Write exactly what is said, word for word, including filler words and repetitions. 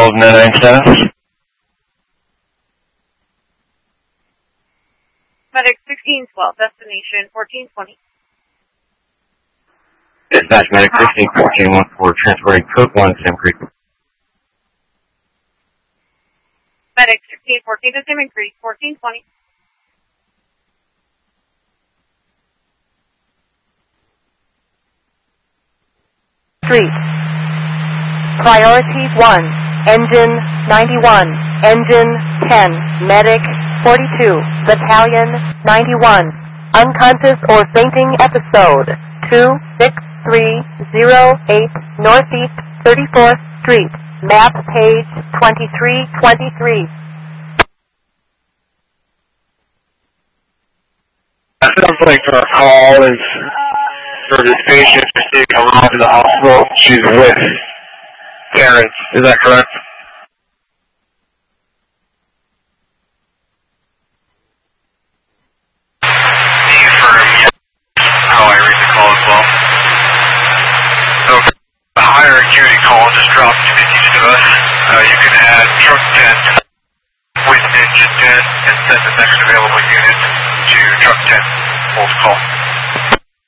twelve ninety-nine status. Medic sixteen twelve, destination fourteen twenty. Dispatch Medic sixteen fourteen one four, transporting code one, Sam Creek. Medic sixteen fourteen to Salmon Creek, fourteen twenty. Street. Priority one, engine ninety-one, engine ten, medic forty-two, battalion ninety-one, unconscious or fainting episode, two six three zero eight Northeast thirty-fourth Street, map page twenty-three twenty-three. That sounds like our call is for this patient to come on to the hospital. She's with parents. Is that correct? Confirm, yes. How I read the call as well. Okay. A higher acuity call just dropped to us. Uh, you can add truck ten.